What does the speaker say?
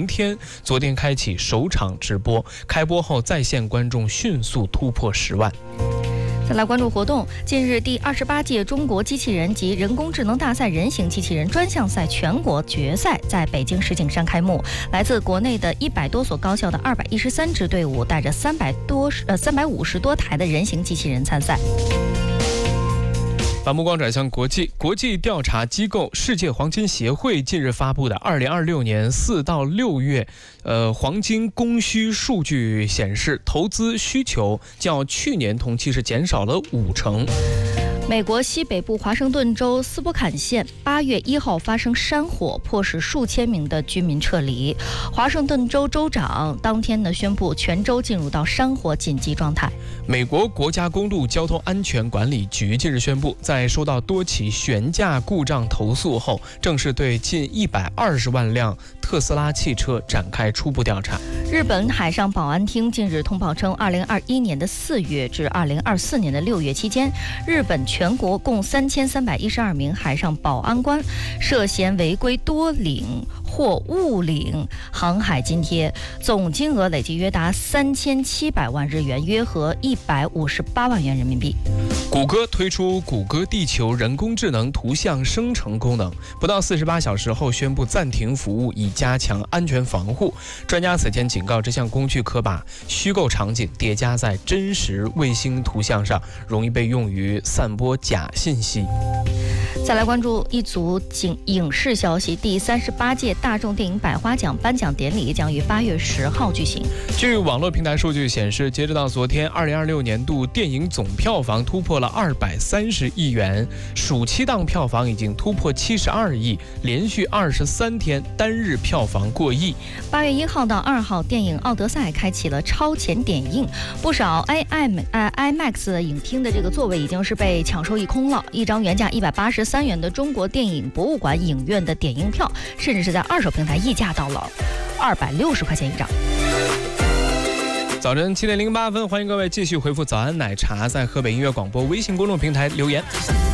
天，昨天开启首场直播，开播后在线观众迅速突破10万。 再来关注活动，近日第28届中国机器人及人工智能大赛人形机器人专项赛全国决赛在北京石景山开幕。来自国内的100多所高校的213支队伍，带着350多台的人形机器人参赛。 把目光转向国际调查机构世界黄金协会近日发布的2026年4到6月，黄金供需数据显示，投资需求较去年同期是减少了50%。 美国西北部华盛顿州斯波坎县8月1号发生山火，迫使数千名的居民撤离。华盛顿州州长当天呢宣布全州进入到山火紧急状态。 美国国家公路交通安全管理局近日宣布，在收到多起悬架故障投诉后，正式对近120万辆特斯拉汽车展开初步调查。 日本海上保安厅近日通报称，2021年的4月至2024年的6月期间，日本全国共3312名海上保安官涉嫌违规多领或误领航海津贴，总金额累计约达3700万日元，约合158万元人民币。 谷歌推出谷歌地球人工智能图像生成功能，不到48小时后宣布暂停服务，以加强安全防护。专家此前警告，这项工具可把虚构场景叠加在真实卫星图像上，容易被用于散播假信息。 再来关注一组影视消息，第38届大众电影百花奖颁奖典礼将于8月10号举行。 据网络平台数据显示，截止到昨天，2026年度电影总票房突破了230亿元，暑期档票房已经突破72亿，连续23天单日票房过亿。 8月1号到2号，电影《奥德赛》开启了超前点映，不少 IMAX 影厅的这个座位已经是被抢售一空了。一张原价183元的中国电影博物馆影院的点映票，甚至是在二手平台溢价到了260块钱一张。 早晨7点08分，欢迎各位继续回复早安奶茶，在河北音乐广播微信公众平台留言。